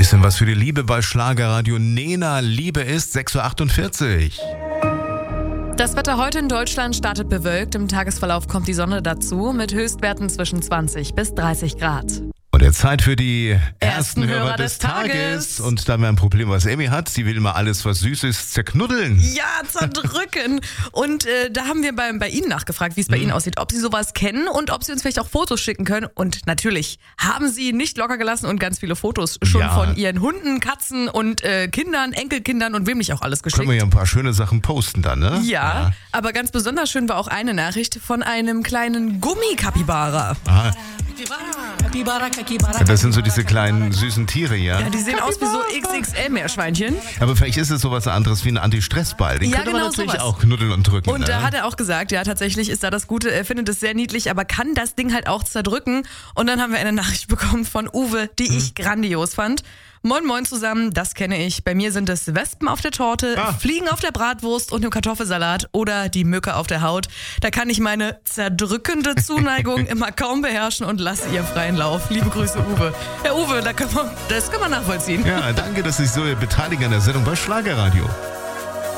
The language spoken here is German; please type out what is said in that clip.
Bisschen was für die Liebe bei Schlagerradio. Nena, Liebe ist 6.48 Uhr. Das Wetter heute in Deutschland startet bewölkt. Im Tagesverlauf kommt die Sonne dazu mit Höchstwerten zwischen 20 bis 30 Grad. Und jetzt Zeit für die ersten Hörer Hörer des des Tages. Tages. Und da haben wir ein Problem, was Emmy hat. Sie will mal alles, was süß ist, zerknuddeln. Ja, zerdrücken. Und da haben wir bei Ihnen nachgefragt, wie es bei Ihnen aussieht, ob Sie sowas kennen und ob Sie uns vielleicht auch Fotos schicken können. Und natürlich haben Sie nicht locker gelassen und ganz viele Fotos schon von Ihren Hunden, Katzen und Kindern, Enkelkindern und wem nicht auch alles geschickt. Können wir ja ein paar schöne Sachen posten dann, ne? Ja, aber ganz besonders schön war auch eine Nachricht von einem kleinen Gummikapibara. Aha. Capybara. Das sind so diese kleinen süßen Tiere, ja? Ja, die sehen aus wie so XXL-Meerschweinchen. Aber vielleicht ist es sowas anderes wie ein Anti-Stress-Ball. Den Ja, könnte man genau natürlich sowas. auch knuddeln und drücken. Und ne? da hat er auch gesagt, ja, tatsächlich ist da das Gute, er findet es sehr niedlich, aber kann das Ding halt auch zerdrücken. Und dann haben wir eine Nachricht bekommen von Uwe, die ich grandios fand. Moin Moin zusammen, das kenne ich. Bei mir sind es Wespen auf der Torte, Fliegen auf der Bratwurst und im Kartoffelsalat oder die Mücke auf der Haut. Da kann ich meine zerdrückende Zuneigung immer kaum beherrschen und lasse ihr freien Lauf. Liebe Grüße, Uwe. Ja, Uwe, das können wir nachvollziehen. Ja, danke, dass Sie sich so beteiligen an der Sendung bei Schlagerradio.